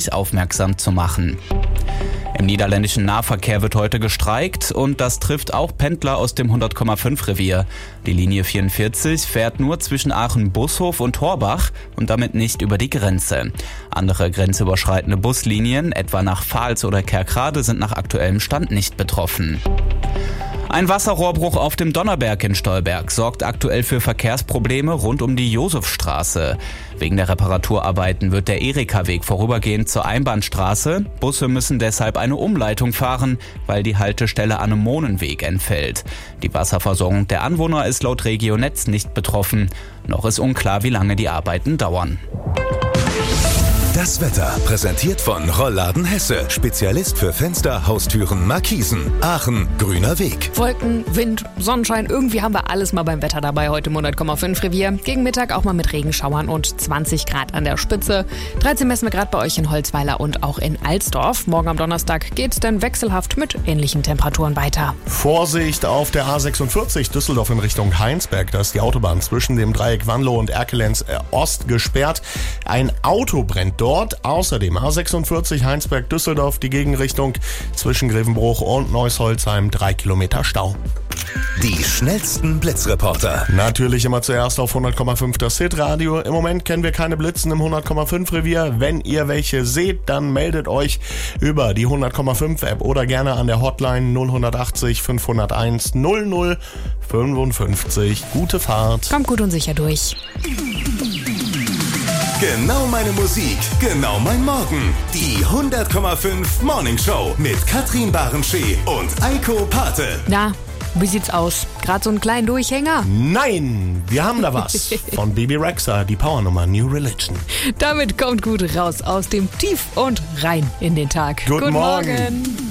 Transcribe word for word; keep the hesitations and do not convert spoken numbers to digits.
rechtzeitig aufmerksam zu machen. Im niederländischen Nahverkehr wird heute gestreikt und das trifft auch Pendler aus dem hundert Komma fünf Revier. Die Linie vierundvierzig fährt nur zwischen Aachen-Bushof und Horbach und damit nicht über die Grenze. Andere grenzüberschreitende Buslinien, etwa nach Pfalz oder Kerkrade, sind nach aktuellem Stand nicht betroffen. Ein Wasserrohrbruch auf dem Donnerberg in Stolberg sorgt aktuell für Verkehrsprobleme rund um die Josefstraße. Wegen der Reparaturarbeiten wird der Erika-Weg vorübergehend zur Einbahnstraße. Busse müssen deshalb eine Umleitung fahren, weil die Haltestelle Anemonenweg entfällt. Die Wasserversorgung der Anwohner ist laut Regionetz nicht betroffen. Noch ist unklar, wie lange die Arbeiten dauern. Das Wetter präsentiert von Rollladen Hesse. Spezialist für Fenster, Haustüren, Markisen. Aachen, grüner Weg. Wolken, Wind, Sonnenschein, irgendwie haben wir alles mal beim Wetter dabei heute im hundert Komma fünf Revier. Gegen Mittag auch mal mit Regenschauern und zwanzig Grad an der Spitze. dreizehn messen wir gerade bei euch in Holzweiler und auch in Alsdorf. Morgen am Donnerstag geht's dann wechselhaft mit ähnlichen Temperaturen weiter. Vorsicht auf der A sechsundvierzig Düsseldorf in Richtung Heinsberg. Da ist die Autobahn zwischen dem Dreieck Wanlo und Erkelenz Ost gesperrt. Ein Auto brennt dort. Dort außerdem A sechsundvierzig Heinsberg-Düsseldorf, die Gegenrichtung zwischen Grevenbruch und Neuss-Holzheim, drei Kilometer Stau. Die schnellsten Blitzreporter. Natürlich immer zuerst auf hundert Komma fünf das Hitradio. Im Moment kennen wir keine Blitzen im hundert Komma fünf Revier. Wenn ihr welche seht, dann meldet euch über die hundert Komma fünf App oder gerne an der Hotline null acht null fünf null eins null null fünfundfünfzig. Gute Fahrt. Kommt gut und sicher durch. Genau meine Musik, genau mein Morgen. Die hundert Komma fünf Morning Show mit Katrin Barenschee und Eiko Pate. Na, wie sieht's aus? Gerade so einen kleinen Durchhänger? Nein, wir haben da was. Von Bibi Rexha, die Powernummer New Religion. Damit kommt gut raus aus dem Tief und rein in den Tag. Guten, Guten Morgen. Morgen.